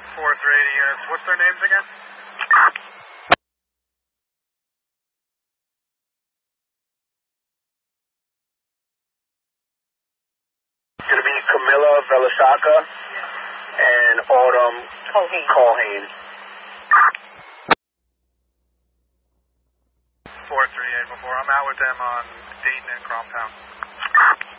units. What's their names again? It's going to be Camilla Velasaka and Autumn Colhane. 438 before. I'm out with them on Dayton and Cromtown.